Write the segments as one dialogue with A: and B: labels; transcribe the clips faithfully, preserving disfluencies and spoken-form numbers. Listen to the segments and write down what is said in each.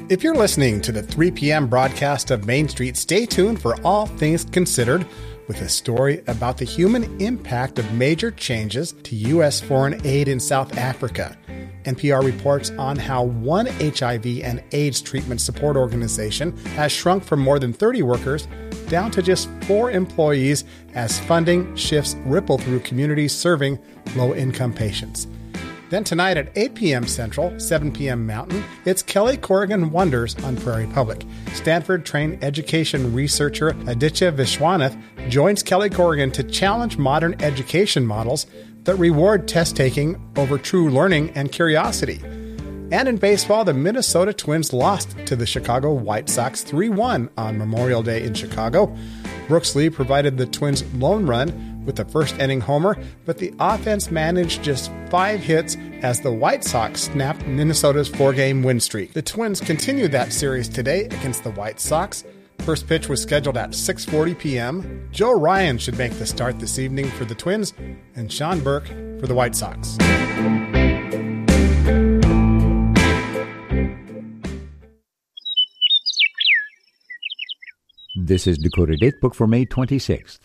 A: If you're listening to the three p.m. broadcast of Main Street, stay tuned for All Things Considered, with a story about the human impact of major changes to U S foreign aid in South Africa. N P R reports on how one H I V and AIDS treatment support organization has shrunk from more than thirty workers down to just four employees as funding shifts ripple through communities serving low-income patients. Then tonight at eight p.m. Central, seven p.m. Mountain, it's Kelly Corrigan Wonders on Prairie Public. Stanford-trained education researcher Aditya Vishwanath joins Kelly Corrigan to challenge modern education models that reward test-taking over true learning and curiosity. And in baseball, the Minnesota Twins lost to the Chicago White Sox three one on Memorial Day in Chicago. Brooks Lee provided the Twins' lone run with the first-inning homer, but the offense managed just five hits as the White Sox snapped Minnesota's four-game win streak. The Twins continued that series today against the White Sox. First pitch was scheduled at six forty p.m. Joe Ryan should make the start this evening for the Twins, and Sean Burke for the White Sox.
B: This is Dakota Datebook for May twenty-sixth.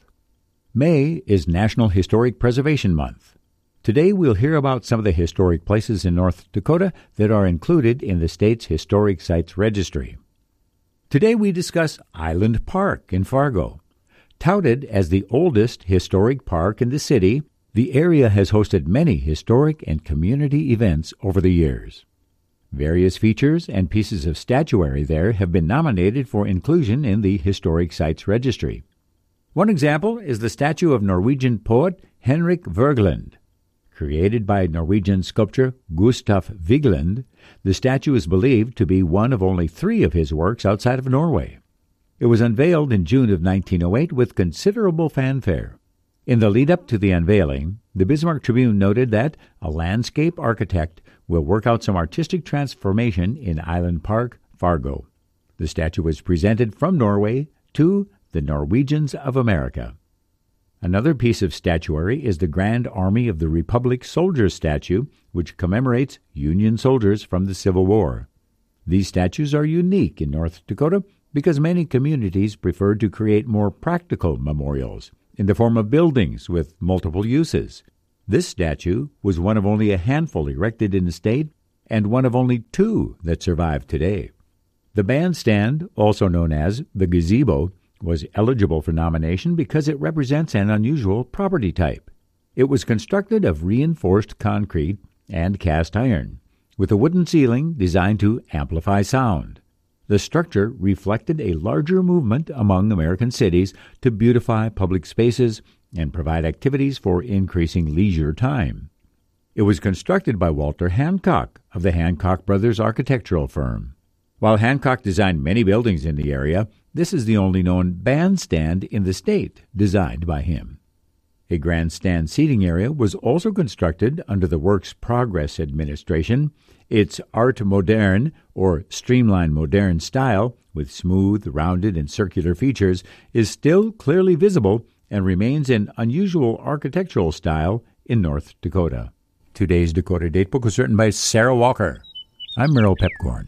B: May is National Historic Preservation Month. Today we'll hear about some of the historic places in North Dakota that are included in the state's Historic Sites Registry. Today we discuss Island Park in Fargo. Touted as the oldest historic park in the city, the area has hosted many historic and community events over the years. Various features and pieces of statuary there have been nominated for inclusion in the Historic Sites Registry. One example is the statue of Norwegian poet Henrik Wergeland. Created by Norwegian sculptor Gustav Vigeland, the statue is believed to be one of only three of his works outside of Norway. It was unveiled in June of nineteen oh eight with considerable fanfare. In the lead-up to the unveiling, the Bismarck Tribune noted that a landscape architect will work out some artistic transformation in Island Park, Fargo. The statue was presented from Norway to the Norwegians of America. Another piece of statuary is the Grand Army of the Republic Soldier statue, which commemorates Union soldiers from the Civil War. These statues are unique in North Dakota because many communities prefer to create more practical memorials in the form of buildings with multiple uses. This statue was one of only a handful erected in the state and one of only two that survive today. The bandstand, also known as the gazebo, was eligible for nomination because it represents an unusual property type. It was constructed of reinforced concrete and cast iron, with a wooden ceiling designed to amplify sound. The structure reflected a larger movement among American cities to beautify public spaces and provide activities for increasing leisure time. It was constructed by Walter Hancock of the Hancock Brothers architectural firm. While Hancock designed many buildings in the area, this is the only known bandstand in the state designed by him. A grandstand seating area was also constructed under the Works Progress Administration. Its Art Moderne, or Streamline Moderne style, with smooth, rounded, and circular features, is still clearly visible and remains an unusual architectural style in North Dakota. Today's Dakota Datebook was written by Sarah Walker. I'm Merrill Pepcorn.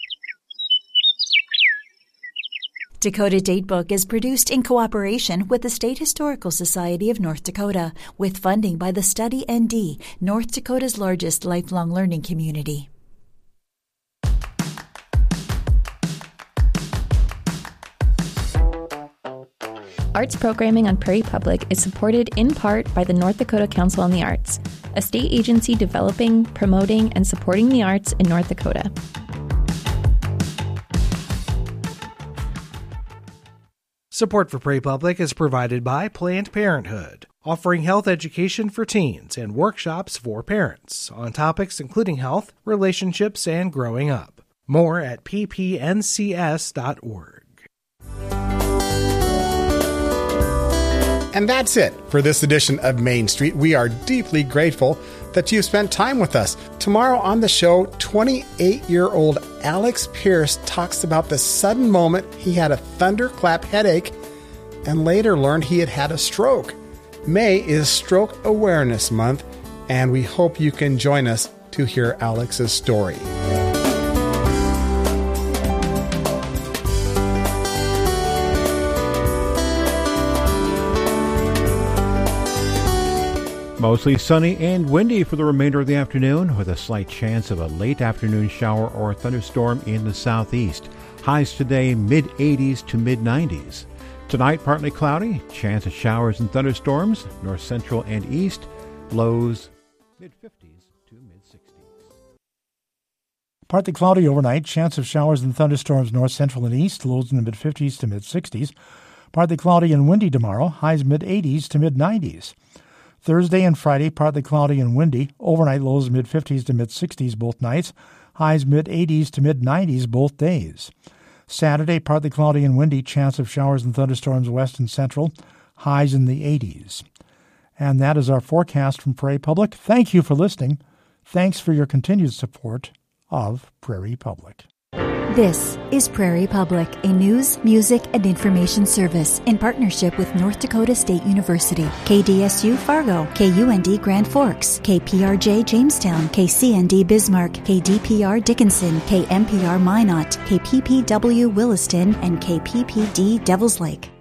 C: Dakota Datebook is produced in cooperation with the State Historical Society of North Dakota, with funding by the Study N D, North Dakota's largest lifelong learning community.
D: Arts programming on Prairie Public is supported in part by the North Dakota Council on the Arts, a state agency developing, promoting, and supporting the arts in North Dakota.
E: Support for Prairie Public is provided by Planned Parenthood, offering health education for teens and workshops for parents on topics including health, relationships, and growing up. More at p p n c s dot org.
A: And that's it for this edition of Main Street. We are deeply grateful that you spent time with us. Tomorrow on the show, twenty-eight-year-old Alex Pierce talks about the sudden moment he had a thunderclap headache and later learned he had had a stroke. May is Stroke Awareness Month, and we hope you can join us to hear Alex's story.
F: Mostly sunny and windy for the remainder of the afternoon, with a slight chance of a late afternoon shower or thunderstorm in the southeast. Highs today mid eighties to mid nineties. Tonight partly cloudy, chance of showers and thunderstorms, north central and east. Lows mid fifties to mid sixties.
G: Partly cloudy overnight, chance of showers and thunderstorms north central and east. Lows in the mid fifties to mid sixties. Partly cloudy and windy tomorrow, highs mid eighties to mid nineties. Thursday and Friday, partly cloudy and windy. Overnight lows mid fifties to mid sixties both nights. Highs mid eighties to mid nineties both days. Saturday, partly cloudy and windy. Chance of showers and thunderstorms west and central. Highs in the eighties. And that is our forecast from Prairie Public. Thank you for listening. Thanks for your continued support of Prairie Public.
C: This is Prairie Public, a news, music, and information service in partnership with North Dakota State University, K D S U Fargo, K U N D Grand Forks, K P R J Jamestown, K C N D Bismarck, K D P R Dickinson, K M P R Minot, K P P W Williston, and K P P D Devils Lake.